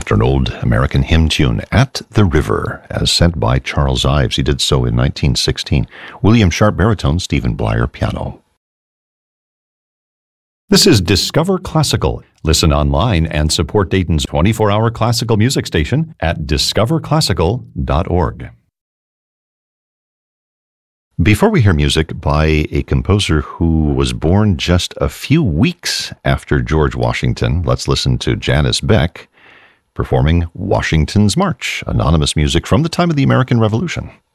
after an old American hymn tune, At the River, as sent by Charles Ives. He did so in 1916. William Sharp baritone, Stephen Blyer piano. This is Discover Classical. Listen online and support Dayton's 24-hour classical music station at discoverclassical.org. Before we hear music by a composer who was born just a few weeks after George Washington, let's listen to Janice Beck performing Washington's March, anonymous music from the time of the American Revolution.